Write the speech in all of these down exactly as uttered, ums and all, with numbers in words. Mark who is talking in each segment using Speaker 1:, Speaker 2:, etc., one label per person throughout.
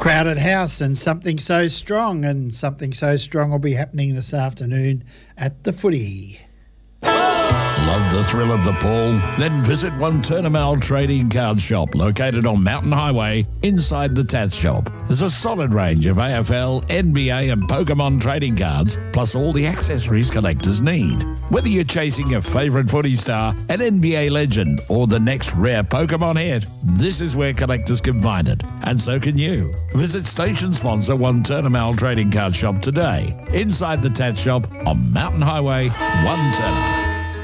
Speaker 1: Crowded house and something so strong, and something so strong will be happening this afternoon at the footy.
Speaker 2: Love the thrill of the pool? Then visit One Turnamal Trading Card Shop, located on Mountain Highway inside the Tats Shop. There's a solid range of A F L, N B A and Pokemon trading cards, plus all the accessories collectors need. Whether you're chasing your favourite footy star, an N B A legend, or the next rare Pokemon hit, this is where collectors can find it, and so can you. Visit station sponsor One Turnamal Trading Card Shop today, inside the Tats Shop on Mountain Highway, One Turnamal.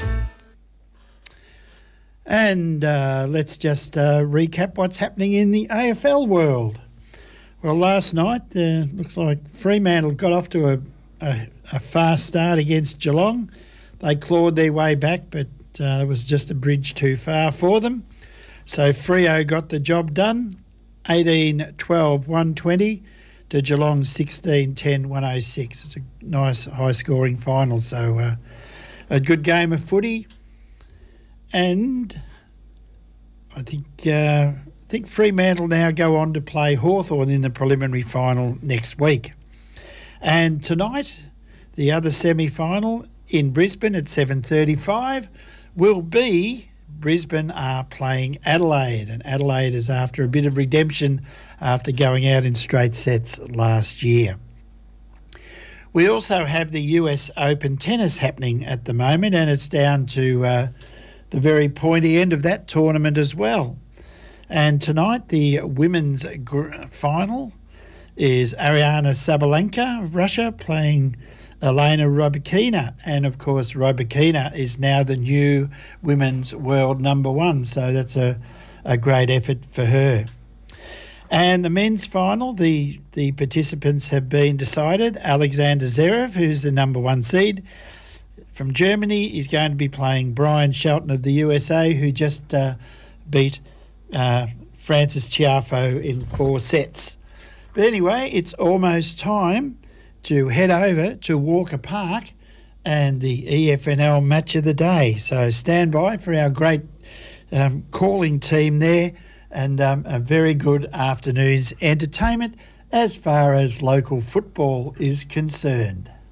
Speaker 1: And uh, let's just uh, recap what's happening in the A F L world. Well, last night, uh, looks like Fremantle got off to a, a, a fast start against Geelong. They clawed their way back, but uh, it was just a bridge too far for them. So Freo got the job done, eighteen twelve, one twenty to Geelong sixteen ten, one oh six. It's a nice high-scoring final, so uh, a good game of footy. And I think uh, I think Fremantle now go on to play Hawthorn in the preliminary final next week. And tonight, the other semi-final in Brisbane at seven thirty-five will be Brisbane are playing Adelaide. And Adelaide is after a bit of redemption after going out in straight sets last year. We also have the U S Open tennis happening at the moment, and it's down to Uh, the very pointy end of that tournament as well. And tonight, the women's gr- final is Ariana Sabalenka of Russia playing Elena Rybakina. And, of course, Rybakina is now the new women's world number one, so that's a, a great effort for her. And the men's final, the, the participants have been decided. Alexander Zverev, who's the number one seed from Germany, is going to be playing Brian Shelton of the U S A, who just uh, beat uh, Francis Tiafoe in four sets. But anyway, it's almost time to head over to Walker Park and the E F N L match of the day. So stand by for our great um, calling team there, and um, a very good afternoon's entertainment as far as local football is concerned.